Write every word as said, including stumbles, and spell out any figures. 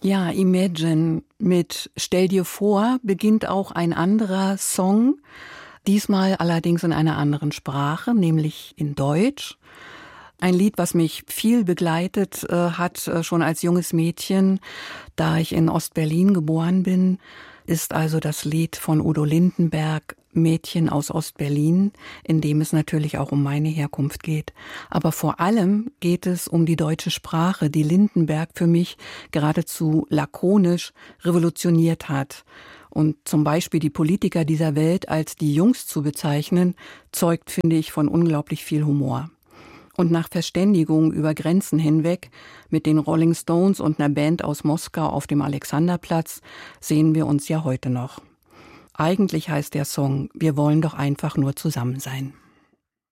Ja, Imagine mit Stell dir vor beginnt auch ein anderer Song, diesmal allerdings in einer anderen Sprache, nämlich in Deutsch. Ein Lied, was mich viel begleitet äh, hat, äh, schon als junges Mädchen, da ich in Ostberlin geboren bin, ist also das Lied von Udo Lindenberg, Mädchen aus Ostberlin, in dem es natürlich auch um meine Herkunft geht. Aber vor allem geht es um die deutsche Sprache, die Lindenberg für mich geradezu lakonisch revolutioniert hat. Und zum Beispiel die Politiker dieser Welt als die Jungs zu bezeichnen, zeugt, finde ich, von unglaublich viel Humor. Und nach Verständigung über Grenzen hinweg mit den Rolling Stones und einer Band aus Moskau auf dem Alexanderplatz sehen wir uns ja heute noch. Eigentlich heißt der Song, wir wollen doch einfach nur zusammen sein.